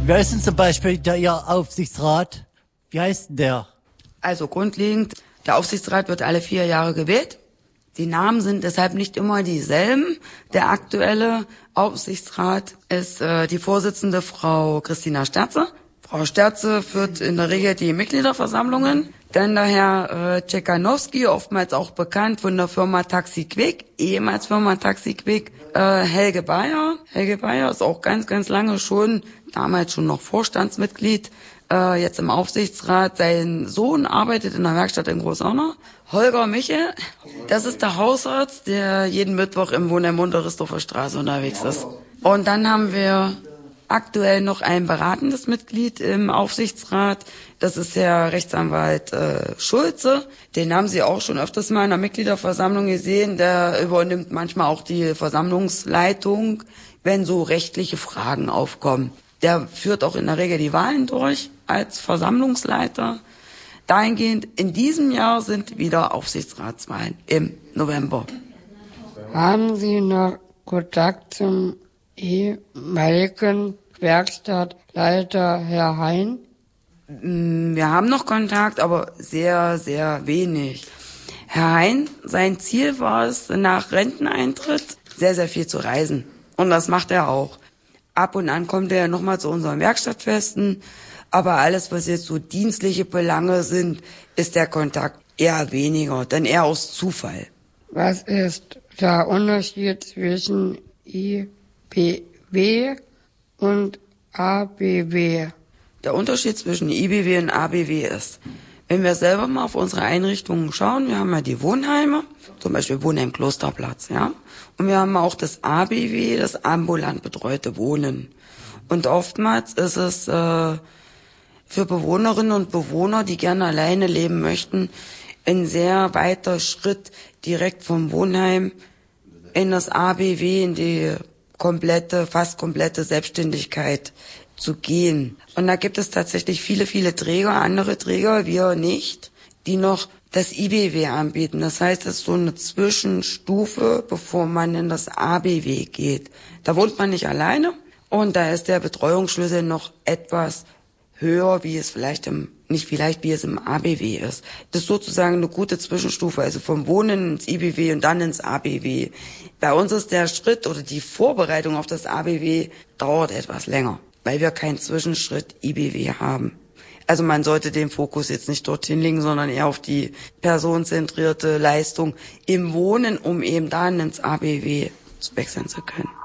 Wer ist denn zum Beispiel Ihr Aufsichtsrat? Wie heißt denn der? Also grundlegend, der Aufsichtsrat wird alle 4 Jahre gewählt. Die Namen sind deshalb nicht immer dieselben. Der aktuelle Aufsichtsrat ist die Vorsitzende Frau Christina Sterze. Frau Sterze führt in der Regel die Mitgliederversammlungen. Dann der Herr Czekanowski, oftmals auch bekannt von der Firma Taxi Quick, ehemals Firma Taxi Quick. Helge Bayer. Helge Bayer ist auch ganz, ganz lange schon, damals schon noch Vorstandsmitglied, jetzt im Aufsichtsrat. Sein Sohn arbeitet in der Werkstatt in Großauner. Holger Michel, das ist der Hausarzt, der jeden Mittwoch im Wohnheim Unterrisdorfer Straße unterwegs ist. Und dann haben wir aktuell noch ein beratendes Mitglied im Aufsichtsrat. Das ist Herr Rechtsanwalt Schulze. Den haben Sie auch schon öfters mal in der Mitgliederversammlung gesehen. Der übernimmt manchmal auch die Versammlungsleitung, wenn so rechtliche Fragen aufkommen. Der führt auch in der Regel die Wahlen durch als Versammlungsleiter. Dahingehend, in diesem Jahr sind wieder Aufsichtsratswahlen im November. Haben Sie noch Kontakt zum ehemaligen Werkstattleiter Herr Hein? Wir haben noch Kontakt, aber sehr, sehr wenig. Herr Hein, sein Ziel war es, nach Renteneintritt sehr, sehr viel zu reisen. Und das macht er auch. Ab und an kommt er nochmal zu unseren Werkstattfesten. Aber alles, was jetzt so dienstliche Belange sind, ist der Kontakt eher weniger, denn eher aus Zufall. Was ist der Unterschied zwischen IBW und ABW? Der Unterschied zwischen IBW und ABW ist, wenn wir selber mal auf unsere Einrichtungen schauen, wir haben ja die Wohnheime, zum Beispiel Wohnheim Klosterplatz, ja, und wir haben auch das ABW, das ambulant betreute Wohnen. Und oftmals ist es für Bewohnerinnen und Bewohner, die gerne alleine leben möchten, ein sehr weiter Schritt direkt vom Wohnheim in das ABW, in die fast komplette Selbstständigkeit zu gehen. Und da gibt es tatsächlich viele, viele Träger, andere Träger, wir nicht, die noch das IBW anbieten. Das heißt, es ist so eine Zwischenstufe, bevor man in das ABW geht. Da wohnt man nicht alleine und da ist der Betreuungsschlüssel noch etwas höher, wie es wie es im ABW ist. Das ist sozusagen eine gute Zwischenstufe, also vom Wohnen ins IBW und dann ins ABW. Bei uns ist der Schritt oder die Vorbereitung auf das ABW dauert etwas länger, weil wir keinen Zwischenschritt IBW haben. Also man sollte den Fokus jetzt nicht dorthin legen, sondern eher auf die personenzentrierte Leistung im Wohnen, um eben dann ins ABW wechseln zu können.